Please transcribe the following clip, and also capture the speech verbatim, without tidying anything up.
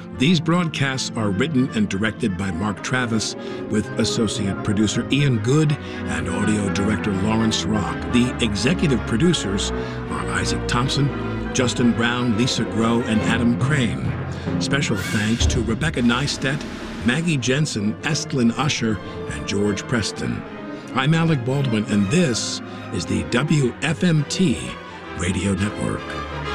These broadcasts are written and directed by Mark Travis, with associate producer Ian Good and audio director Lawrence Rock. The executive producers are Isaac Thompson, Justin Brown, Lisa Groh, and Adam Crane. Special thanks to Rebecca Neistat, Maggie Jensen, Estlin Usher, and George Preston. I'm Alec Baldwin, and this is the W F M T Radio Network.